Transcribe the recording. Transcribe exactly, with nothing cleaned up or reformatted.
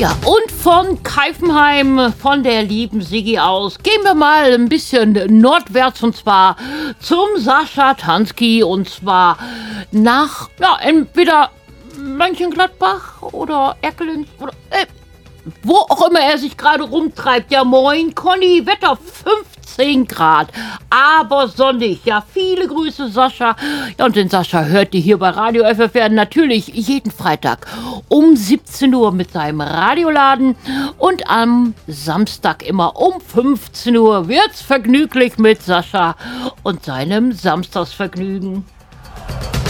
Ja, und von Keifenheim, von der lieben Siggi aus, gehen wir mal ein bisschen nordwärts und zwar zum Sascha Tansky und zwar nach, ja, entweder Mönchengladbach oder Erkelenz oder äh, wo auch immer er sich gerade rumtreibt. Ja, moin, Conny, Wetter fünfzehn Grad, aber sonnig. Ja, viele Grüße, Sascha. Ja, und den Sascha hört ihr hier bei Radio F F R natürlich jeden Freitag um siebzehn Uhr mit seinem Radioladen und am Samstag immer um fünfzehn Uhr wird's vergnüglich mit Sascha und seinem Samstagsvergnügen.